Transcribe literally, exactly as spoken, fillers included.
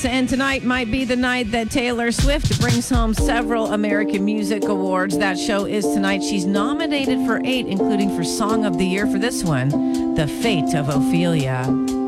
And tonight might be the night that Taylor Swift brings home several American Music Awards. That show is tonight. She's nominated for eight, including for Song of the Year for this one, The Fate of Ophelia.